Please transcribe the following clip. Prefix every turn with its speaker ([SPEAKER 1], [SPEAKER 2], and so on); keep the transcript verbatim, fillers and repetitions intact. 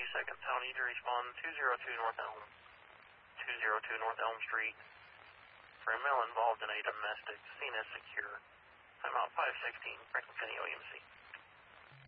[SPEAKER 1] seconds. I'll need to respond two oh two North Elm. two oh two North Elm Street. For a male involved in a domestic, scene is secure. I'm out five sixteen, Franklin County O E M C.